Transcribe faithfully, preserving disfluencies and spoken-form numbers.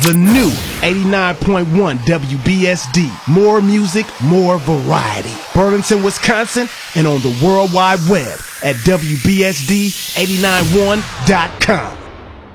the new eighty-nine point one W B S D. More music, more variety. Burlington, Wisconsin, and on the World Wide Web at W B S D eight nine one dot com.